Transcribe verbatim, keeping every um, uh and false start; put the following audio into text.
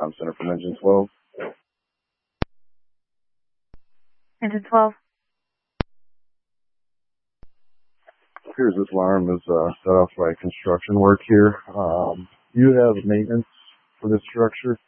Com Center from Engine twelve. Engine twelve. Appears this alarm is uh, set off by construction work here. Um, do you have maintenance for this structure?